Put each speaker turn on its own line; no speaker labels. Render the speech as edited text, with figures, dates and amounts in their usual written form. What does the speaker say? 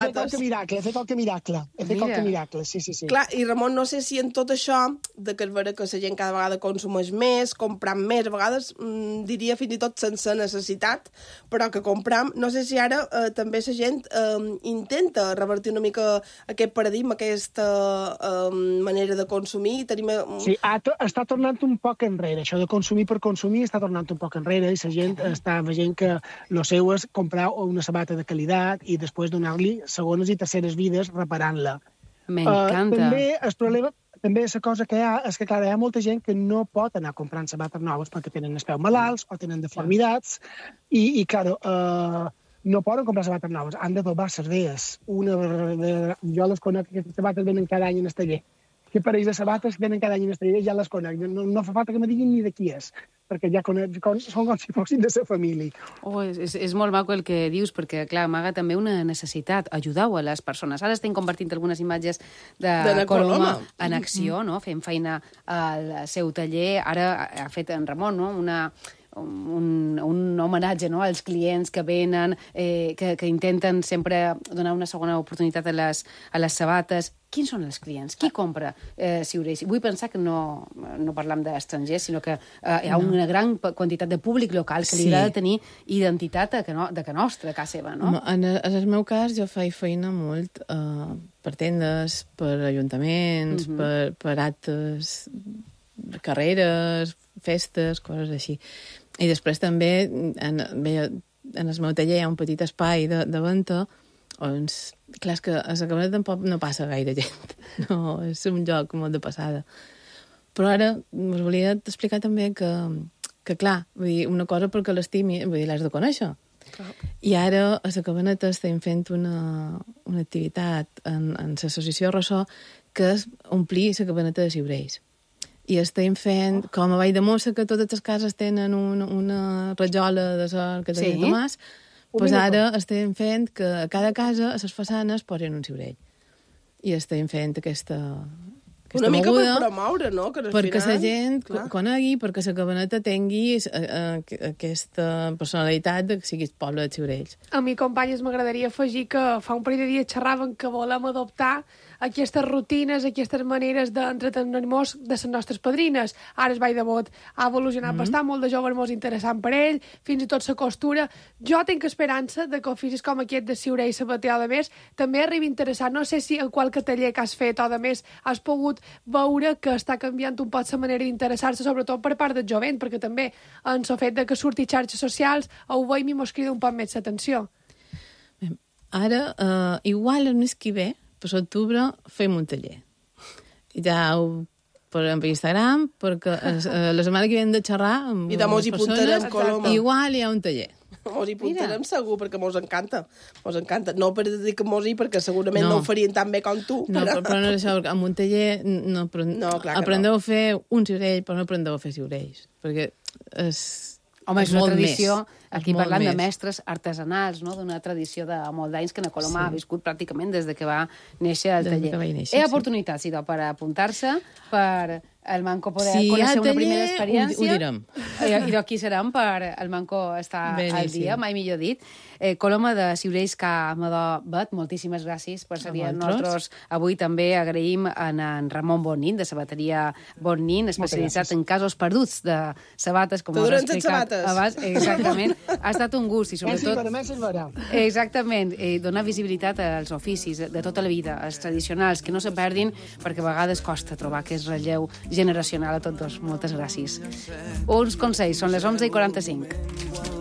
sabates.
He fet qualque miracle, sí.
Clar, i Ramon, no sé si en tot això, de que és vera que la gent cada vegada consumeix més, comprant més, a vegades diria fins i tot sense necessitat, però que compram, no sé si ara també la gent intenta revertir una mica aquest paradigma, aquesta manera de consumir.
Sí, està tornant un poc enrere. Això de consumir per consumir està tornant un poc enrere i la gent està veient que el seu és comprar una sabata de qualitat i després donar-li segones i terceres vides reparant-la.
M'encanta.
També el problema, també la cosa que hi ha és que, clar, hi ha molta gent que no pot anar comprant sabates noves perquè tenen els peus malalts o tenen deformitats i clar, no poden comprar sabates noves, han de dobar les veies. Jo les conec, aquestes sabates venen cada any en el taller. Que parells de sabates venen cada any en el taller, ja les conec. No fa falta que me diguin ni de qui és, perquè ja són com si fossin de la família.
És molt maco el que dius, perquè, clar, amaga també una necessitat. Ajudeu a les persones. Ara estem compartint algunes imatges de Coloma en acció, no? Fent feina al seu taller. Ara ha fet en Ramon, no? Un homenatge, no?, als clients que venen, que intenten sempre donar una segona oportunitat a les sabates. Quins són els clients? Qui compra ciurells? Vull pensar que no parlam d'estrangers, sinó que hi ha una gran quantitat de públic local que li agrada tenir identitat de que nostra, casa seva, no?
En el meu cas, jo faig feina molt per tendes, per ajuntaments, per actes, carreres, festes, coses així. I després també, en el meu taller hi ha un petit espai de venda on, clar, és que a la Cabaneta tampoc no passa gaire gent. No, és un lloc molt de passada. Però ara us volia explicar també que clar, vull dir, una cosa perquè l'estimi, vull dir, l'has de conèixer. I ara a la Cabaneta estem fent una activitat en l'associació Ressò que és omplir la Cabaneta de ciurells. I estem fent, com a Vall de Mossa, que totes les cases tenen una rajola de sol que tenia Tomàs, doncs ara estem fent que a cada casa, a les façanes, posin un ciurell. I estem fent aquesta
una mica per promoure, no? Que
perquè la gent conegui, perquè la Cabaneta tingui aquesta personalitat de que sigui el poble de ciurells.
A mi, companyes, m'agradaria afegir que fa un parell de dies xerraven que volem adoptar aquestes rutines, aquestes maneres d'entretenir-nos de les nostres padrines. Ara el Vall de Bot ha evolucionat bastant, molt de joves molt interessant per ell, fins i tot la costura. Jo tinc esperança de que oficis com aquest de ciurell, sabater o de més també arribi interessant. No sé si en qualque taller que has fet o de més has pogut veure que està canviant un poc la manera d'interessar-se, sobretot per part del jovent, perquè també en el fet de que surti xarxes socials ho veiem i mos crida un poc més l'atenció.
Ara, igual el mes que ve, per l'octubre, fem un taller. Ja ho posarem per Instagram, perquè la setmana que ve de xerrar amb
les persones, Coloma.
Igual hi ha un taller.
Mos hi puntarem segur, perquè mos encanta. Mos encanta. No per dir que mos hi, perquè segurament no ho farien tan bé com tu.
No, però no és això, perquè amb un taller aprendeu a fer un ciurell, però no aprendeu a fer ciurells. Perquè és...
Home, és una tradició, aquí parlant de mestres artesanals, no? D'una tradició de molt d'anys que na Coloma ha viscut pràcticament des de que va néixer el taller. Hi ha oportunitats, idò, per apuntar-se, per el Manco poder conèixer una primera experiència.
Ho direm.
I aquí serem per el Manco estar al dia, mai millor dit. Coloma de Ciurells Camador Bet, moltíssimes gràcies per ser nosaltres. Avui també agraïm en Ramon Bonin, de Sabateria Bonin, especialitzat en casos perduts de sabates, com us he explicat abans. Exactament. Ha estat un gust i sobretot... Exactament. Donar visibilitat als oficis de tota la vida, als tradicionals, que no se perdin, perquè a vegades costa trobar aquest relleu generacional a tots dos. Moltes gràcies. Uns consells, són les 11:45.